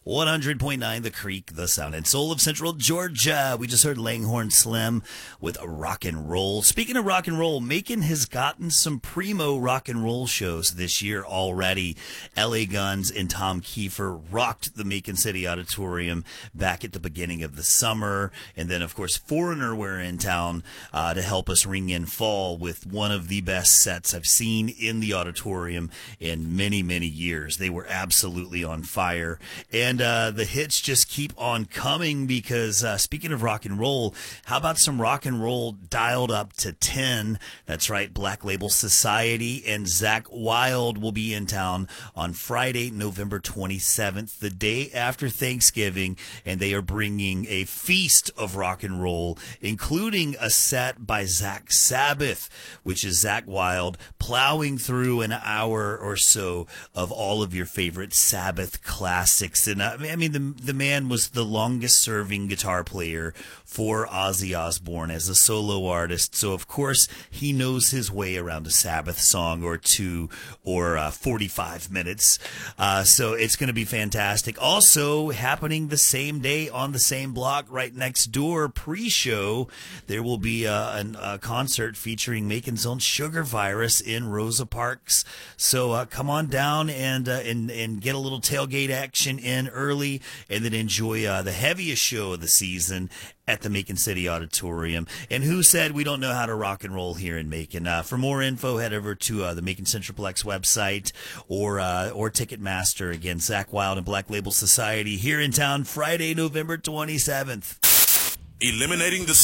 100.9 The Creek, the sound and soul of Central Georgia. We just heard Langhorne Slim with Rock and Roll. Speaking of rock and roll, Macon has gotten some primo rock and roll shows this year already. LA Guns and Tom Kiefer rocked the Macon City Auditorium back at the beginning of the summer. And then, of course, Foreigner were in town to help us ring in fall with one of the best sets I've seen in the auditorium in many, many years. They were absolutely on fire. And the hits just keep on coming because speaking of rock and roll, how about some rock and roll dialed up to 10? That's right, Black Label Society and Zakk Wylde will be in town on Friday, November 27th, the day after Thanksgiving, and they are bringing a feast of rock and roll, including a set by Zach Sabbath, which is Zakk Wylde plowing through an hour or so of all of your favorite Sabbath classics. And I mean, the man was the longest serving guitar player for Ozzy Osbourne as a solo artist. So, of course, he knows his way around a Sabbath song or two or 45 minutes. So it's going to be fantastic. Also, happening the same day on the same block right next door, pre-show, there will be a concert featuring Macon's own Sugar Virus in Rosa Parks. So come on down and get a little tailgate action in early, and then enjoy the heaviest show of the season at the Macon City Auditorium. And who said we don't know how to rock and roll here in Macon? For more info, head over to the Macon Centralplex website or Ticketmaster. Again, Zakk Wylde and Black Label Society here in town Friday, November 27th. Eliminating the